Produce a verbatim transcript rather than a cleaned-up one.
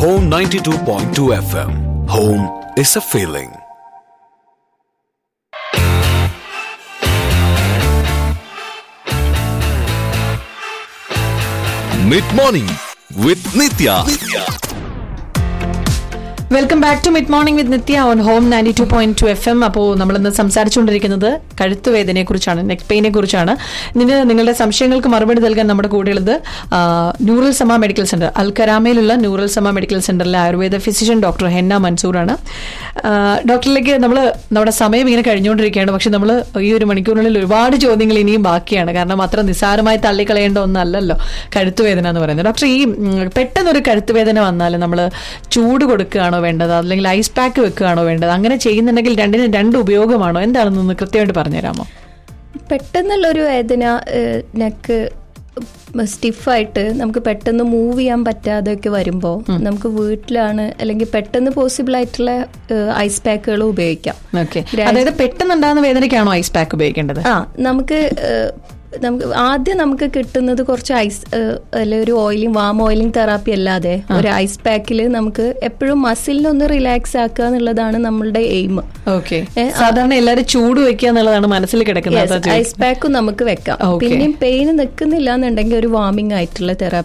Home ninety-two point two F M. Home is a feeling. Mid Morning with Nitya. Welcome back to mid morning with Nithya on home ninety two point two F M. അപ്പോൾ നമ്മളിന്ന് സംസാരിച്ചുകൊണ്ടിരിക്കുന്നത് കഴുത്തുവേദനയെ കുറിച്ചാണ്, neck പെയിനെ കുറിച്ചാണ്. ഇതിന് നിങ്ങളുടെ സംശയങ്ങൾക്ക് മറുപടി നൽകാൻ നമ്മുടെ കൂടെയുള്ളത് ന്യൂറൽ സമ മെഡിക്കൽ സെന്റർ, അൽക്കരാമയിലുള്ള ന്യൂറൽ സമ മെഡിക്കൽ സെന്ററിലെ ആയുർവേദ ഫിസിഷ്യൻ ഡോക്ടർ ഹെന്ന മൻസൂറാണ്. ഡോക്ടറിലേക്ക് നമ്മൾ നമ്മുടെ സമയം ഇങ്ങനെ കഴിഞ്ഞുകൊണ്ടിരിക്കുകയാണ്. പക്ഷെ നമ്മൾ ഈ ഒരു മണിക്കൂറിനുള്ളിൽ ഒരുപാട് ചോദ്യങ്ങൾ ഇനിയും ബാക്കിയാണ്. കാരണം അത്ര നിസ്സാരമായി തള്ളിക്കളയേണ്ട ഒന്നല്ലല്ലോ കഴുത്തുവേദന എന്ന് പറയുന്നത്. ഡോക്ടർ, ഈ പെട്ടെന്നൊരു കഴുത്തുവേദന വന്നാൽ നമ്മൾ ചൂട് കൊടുക്കുകയാണോ വേണ്ടത്, അല്ലെങ്കിൽ ഐസ് പാക്ക് വെക്കുകയാണോ വേണ്ടത്? അങ്ങനെ ചെയ്യുന്നുണ്ടെങ്കിൽ രണ്ടിനും രണ്ട് ഉപയോഗമാണോ? എന്താണെന്നൊന്ന് കൃത്യമായിട്ട് പറഞ്ഞുതരാമോ? പെട്ടെന്നുള്ളൊരു വേദന, നെക്ക് സ്റ്റിഫായിട്ട് നമുക്ക് പെട്ടെന്ന് മൂവ് ചെയ്യാൻ പറ്റാതെയൊക്കെ വരുമ്പോൾ നമുക്ക് വീട്ടിലാണ് അല്ലെങ്കിൽ പെട്ടെന്ന് പോസിബിൾ ആയിട്ടുള്ള ഐസ് പാക്കുകൾ ഉപയോഗിക്കാം. അതായത് പെട്ടെന്നുണ്ടാകുന്ന വേദനയ്ക്കാണോ ഐസ് പാക്ക് ഉപയോഗിക്കേണ്ടത്? ആ, നമുക്ക് നമുക്ക് ആദ്യം നമുക്ക് കിട്ടുന്നത് കുറച്ച് ഐസ് അല്ലെ ഒരു ഓയിലിംഗ് വാം ഓയിലിംഗ് തെറാപ്പി അല്ലാതെ ഒരു ഐസ് പാക്കിൽ നമുക്ക് എപ്പോഴും മസിലിനൊന്ന് റിലാക്സ് ആക്കുക എന്നുള്ളതാണ് നമ്മളുടെ എയിം. ഓക്കെ, സാധാരണ എല്ലാവരും ചൂട് വെക്കുക എന്നുള്ളതാണ് മനസ്സിൽ കിടക്കുന്നത്. ഐസ് പാക്കും നമുക്ക് വെക്കാം. പിന്നെയും പെയിൻ നിൽക്കുന്നില്ല എന്നുണ്ടെങ്കിൽ ഒരു വാമിംഗ് ആയിട്ടുള്ള തെറാപ്പി